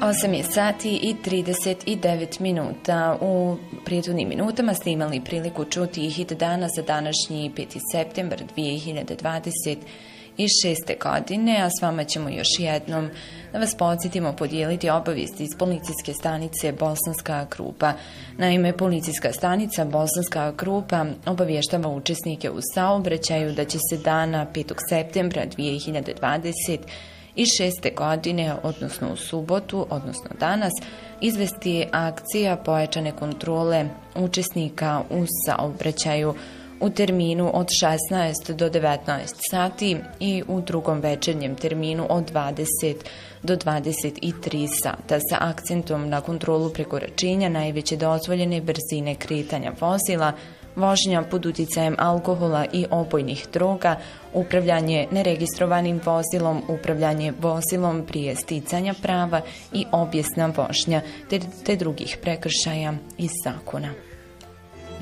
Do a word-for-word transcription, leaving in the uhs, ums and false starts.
osam je sati i trideset devet minuta. U prethodnim minutama ste imali priliku čuti hit dana za današnji peti septembar dvije hiljade dvadeset šeste. godine, a s vama ćemo još jednom da vas podsjetimo podijeliti obavijesti iz policijske stanice Bosanska Krupa. Naime, policijska stanica Bosanska Krupa obavještava učesnike u saobraćaju da će se dana petog septembra dvije hiljade dvadeset šeste. godine, odnosno u subotu, odnosno danas, izvesti akcija pojačane kontrole učesnika u saobraćaju u terminu od šesnaest do devetnaest sati i u drugom večernjem terminu od dvadeset do dvadeset tri sata sa akcentom na kontrolu prekoračenja najveće dozvoljene brzine kretanja vozila, vožnja pod uticajem alkohola i opojnih droga, upravljanje neregistrovanim vozilom, upravljanje vozilom prije sticanja prava i obijesna vožnja te, te drugih prekršaja iz zakona.